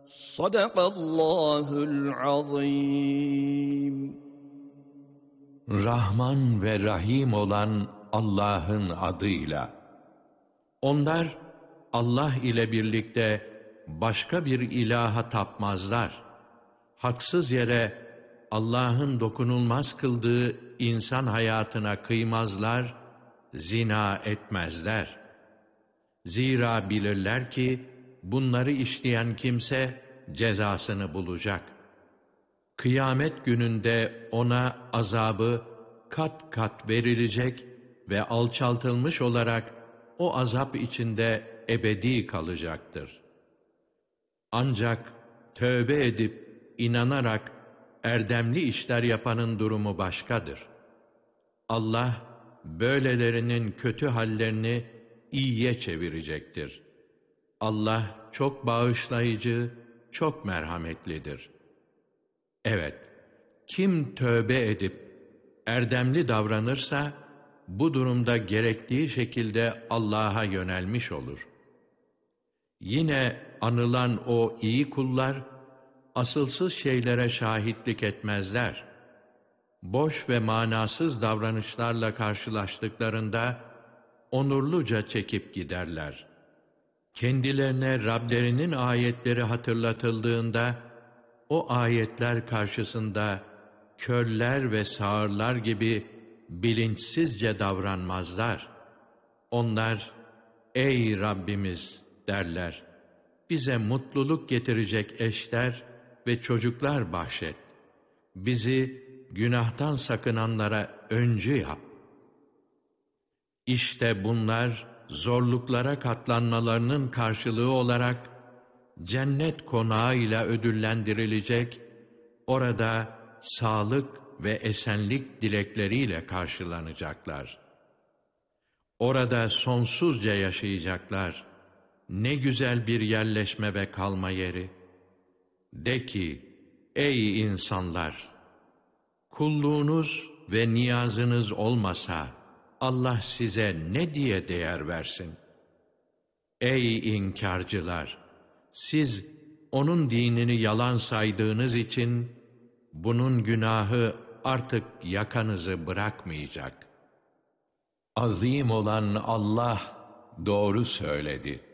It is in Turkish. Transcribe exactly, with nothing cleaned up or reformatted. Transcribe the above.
Sadakallahul azim. Rahman ve Rahim olan Allah'ın adıyla. Onlar Allah ile birlikte başka bir ilaha tapmazlar. Haksız yere Allah'ın dokunulmaz kıldığı insan hayatına kıymazlar, zina etmezler. Zira bilirler ki bunları işleyen kimse cezasını bulacak. Kıyamet gününde ona azabı kat kat verilecek ve alçaltılmış olarak o azap içinde ebedi kalacaktır. Ancak tövbe edip inanarak erdemli işler yapanın durumu başkadır. Allah böylelerinin kötü hallerini iyiye çevirecektir. Allah çok bağışlayıcı, çok merhametlidir. Evet, kim tövbe edip erdemli davranırsa, bu durumda gerektiği şekilde Allah'a yönelmiş olur. Yine anılan o iyi kullar, asılsız şeylere şahitlik etmezler. Boş ve manasız davranışlarla karşılaştıklarında, onurluca çekip giderler. Kendilerine Rablerinin ayetleri hatırlatıldığında, o ayetler karşısında körler ve sağırlar gibi bilinçsizce davranmazlar. Onlar, ey Rabbimiz derler, bize mutluluk getirecek eşler ve çocuklar bahşet. Bizi günahtan sakınanlara öncü yap. İşte bunlar zorluklara katlanmalarının karşılığı olarak cennet konağıyla ödüllendirilecek, orada sağlık ve esenlik dilekleriyle karşılanacaklar. Orada sonsuzca yaşayacaklar. Ne güzel bir yerleşme ve kalma yeri. De ki, ey insanlar! Kulluğunuz ve niyazınız olmasa, Allah size ne diye değer versin? Ey inkarcılar! Siz onun dinini yalan saydığınız için, bunun günahı artık yakanızı bırakmayacak. Azim olan Allah doğru söyledi.